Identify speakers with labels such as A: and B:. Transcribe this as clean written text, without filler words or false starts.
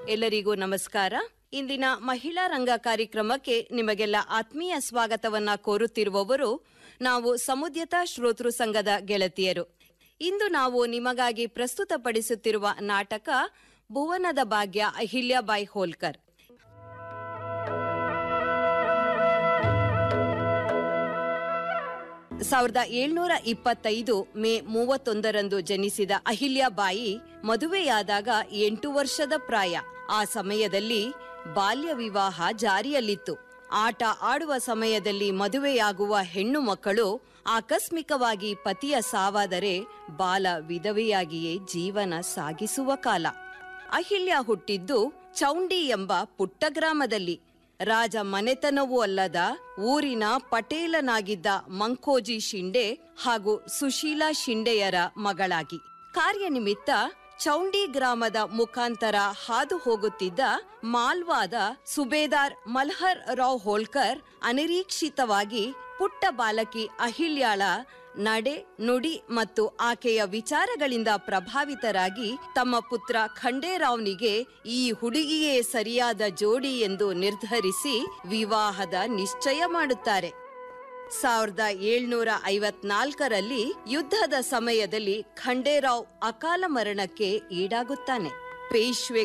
A: ಎಲ್ಲರಿಗೂ ನಮಸ್ಕಾರ. ಇಂದಿನ ಮಹಿಳಾ ರಂಗ ಕಾರ್ಯಕ್ರಮಕ್ಕೆ ನಿಮಗೆಲ್ಲ ಆತ್ಮೀಯ ಸ್ವಾಗತವನ್ನ ಕೋರುತ್ತಿರುವವರು ನಾವು ಸಮುದ್ಯತ ಶ್ರೋತೃ ಸಂಘದ ಗೆಳತಿಯರು. ಇಂದು ನಾವು ನಿಮಗಾಗಿ ಪ್ರಸ್ತುತಪಡಿಸುತ್ತಿರುವ ನಾಟಕ ಭುವನದ ಭಾಗ್ಯ ಅಹಿಲ್ಯಾಬಾಯಿ ಹೋಲ್ಕರ್. ಸಾವಿರದ 1725 ಮೇ 31ರಂದು ಜನಿಸಿದ ಅಹಿಲ್ಯಾಬಾಯಿ ಮದುವೆಯಾದಾಗ 8 ವರ್ಷದ ಪ್ರಾಯ. ಆ ಸಮಯದಲ್ಲಿ ಬಾಲ್ಯ ವಿವಾಹ ಜಾರಿಯಲ್ಲಿತ್ತು. ಆಟ ಆಡುವ ಸಮಯದಲ್ಲಿ ಮದುವೆಯಾಗುವ ಹೆಣ್ಣು ಮಕ್ಕಳು ಆಕಸ್ಮಿಕವಾಗಿ ಪತಿಯ ಸಾವಾದರೆ ಬಾಲ ವಿಧವೆಯಾಗಿಯೇ ಜೀವನ ಸಾಗಿಸುವ ಕಾಲ. ಅಹಿಲ್ಯ ಹುಟ್ಟಿದ್ದು ಚೌಂಡಿ ಎಂಬ ಪುಟ್ಟ ಗ್ರಾಮದಲ್ಲಿ. ರಾಜ ಮನೆತನವೂ ಅಲ್ಲದ ಊರಿನ ಪಟೇಲನಾಗಿದ್ದ ಮಂಕೋಜಿ ಶಿಂಡೆ ಹಾಗೂ ಸುಶೀಲಾ ಶಿಂಡೆಯರ ಮಗಳಾಗಿ. ಕಾರ್ಯನಿಮಿತ್ತ ಚೌಂಡಿ ಗ್ರಾಮದ ಮುಖಾಂತರ ಹಾದು ಹೋಗುತ್ತಿದ್ದ ಮಾಲ್ವಾದ ಸುಬೇದಾರ್ ಮಲ್ಹರ್ ರಾವ್ ಹೋಲ್ಕರ್ ಅನಿರೀಕ್ಷಿತವಾಗಿ ಪುಟ್ಟ ಬಾಲಕಿ ಅಹಿಲ್ಯಾಳ ನಡೆ ನುಡಿ ಮತ್ತು ಆಕೆಯ ವಿಚಾರಗಳಿಂದ ಪ್ರಭಾವಿತರಾಗಿ ತಮ್ಮ ಪುತ್ರ ಖಂಡೇರಾವ್ನಿಗೆ ಈ ಹುಡುಗಿಯೇ ಸರಿಯಾದ ಜೋಡಿ ಎಂದು ನಿರ್ಧರಿಸಿ ವಿವಾಹದ ನಿಶ್ಚಯ ಮಾಡುತ್ತಾರೆ. 1754ರಲ್ಲಿ ಯುದ್ಧದ ಸಮಯದಲ್ಲಿ ಖಂಡೇರಾವ್ ಅಕಾಲ ಮರಣಕ್ಕೆ ಈಡಾಗುತ್ತಾನೆ. ಪೇಶ್ವೆ